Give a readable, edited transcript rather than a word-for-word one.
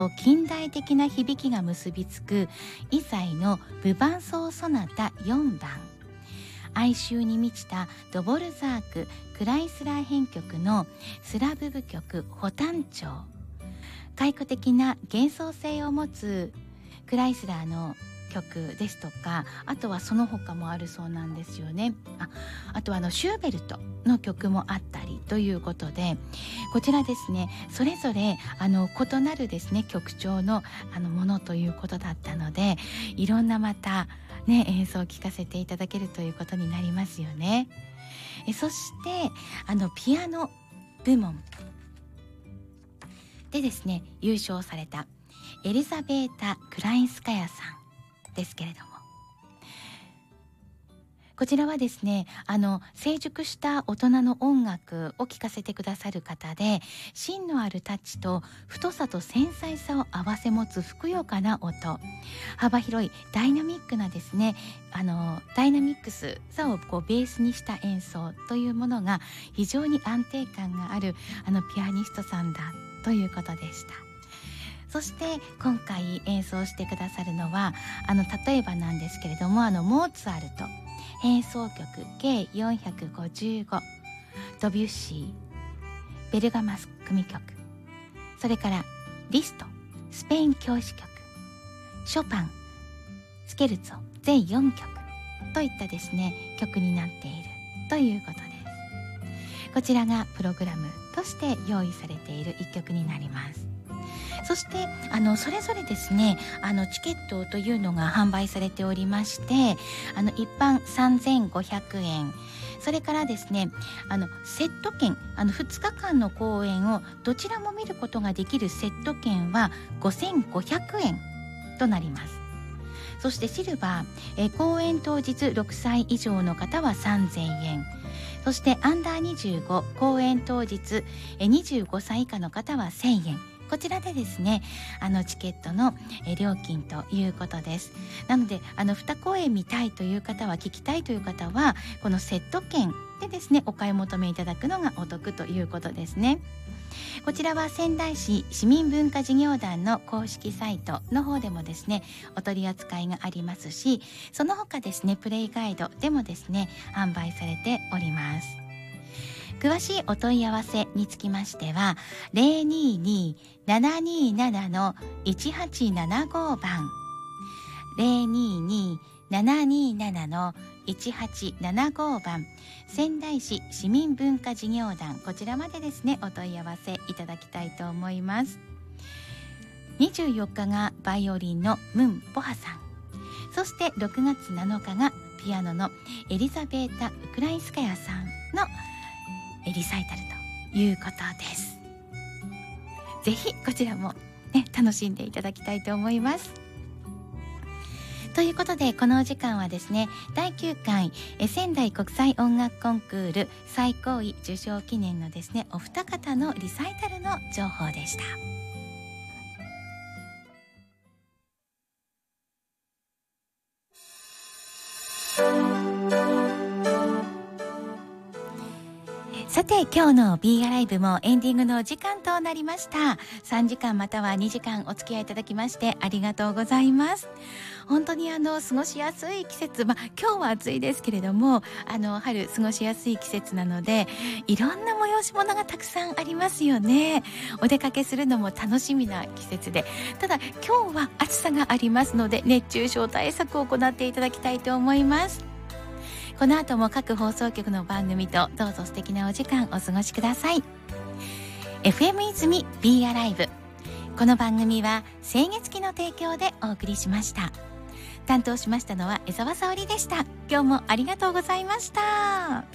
近代的な響きが結びつくイサイの無伴奏ソナタ4番、哀愁に満ちたドボルザーク・クライスラー編曲のスラブ舞曲ホタン調、開古的な幻想性を持つクライスラーの曲ですとか、あとはその他もあるそうなんですよね。あとはシューベルトの曲もあったりということで、こちらですね、それぞれ異なるですね曲調のものということだったので、いろんなまたね演奏を聴かせていただけるということになりますよね。そしてピアノ部門でですね優勝されたエリザベータ・クラインスカヤさんですけれども、こちらはですね成熟した大人の音楽を聴かせてくださる方で、芯のあるタッチと太さと繊細さを併せ持つふくよかな音、幅広いダイナミックなですねダイナミックスさをベースにした演奏というものが非常に安定感があるピアニストさんだということでした。そして今回演奏してくださるのは例えばなんですけれどもモーツァルト変奏曲計455、ドビュッシーベルガマス組曲、それからリストスペイン教師曲、ショパンスケルツォ全4曲といったですね曲になっているということです。こちらがプログラムとして用意されている一曲になります。そしてそれぞれですねチケットというのが販売されておりまして、一般3500円、それからですねセット券2日間の公演をどちらも見ることができるセット券は5500円となります。そしてシルバー、公演当日6歳以上の方は3000円、そしてアンダー25公演当日25歳以下の方は1000円、こちらでですねチケットの料金ということです。なので2公演見たいという方は、聞きたいという方はこのセット券でですねお買い求めいただくのがお得ということですね。こちらは仙台市市民文化事業団の公式サイトの方でもですねお取り扱いがありますし、その他ですねプレイガイドでもですね販売されております。詳しいお問い合わせにつきましては 022-727-1875 番 022-727-1875 番仙台市市民文化事業団、こちらまでですねお問い合わせいただきたいと思います。24日がバイオリンのムン・ポハさん、そして6月7日がピアノのエリザベータ・ウクラインスカヤさんのリサイタルということです。ぜひこちらも、ね、楽しんでいただきたいと思います。ということでこのお時間はですね第9回仙台国際音楽コンクール最高位受賞記念のですねお二方のリサイタルの情報でした。さて今日の B アライブもエンディングのお時間となりました。3時間または2時間お付き合いいただきましてありがとうございます。本当に過ごしやすい季節、今日は暑いですけれども春過ごしやすい季節なのでいろんな催し物がたくさんありますよね。お出かけするのも楽しみな季節で、ただ今日は暑さがありますので熱中症対策を行っていただきたいと思います。この後も各放送局の番組とどうぞ素敵なお時間お過ごしください。 FM 泉 B アライブ、この番組は清月期の提供でお送りしました。担当しましたのは江澤沙織でした。今日もありがとうございました。